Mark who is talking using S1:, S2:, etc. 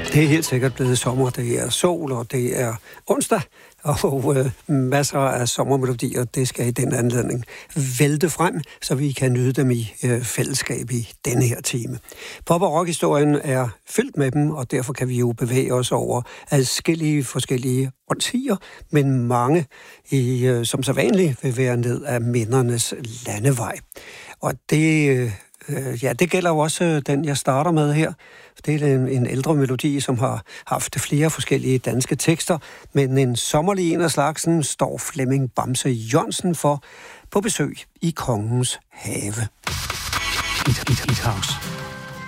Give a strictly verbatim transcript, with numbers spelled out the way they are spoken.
S1: Det er helt sikkert blevet sommer. Det er sol, og det er onsdag, og øh, masser af sommermelodier. Det skal i den anledning vælte frem, så vi kan nyde dem i øh, fællesskab i denne her time. Pop- og rock-historien er fyldt med dem, og derfor kan vi jo bevæge os over adskillige forskellige årtier, men mange, i, øh, som så vanligt, vil være ned af mindernes landevej. Og det... Øh, Ja, det gælder jo også den, jeg starter med her. Det er en, en ældre melodi, som har haft flere forskellige danske tekster, men en sommerlig en af slagsen står Flemming Bamse Jørgensen for på besøg i Kongens Have.
S2: It, it, it house.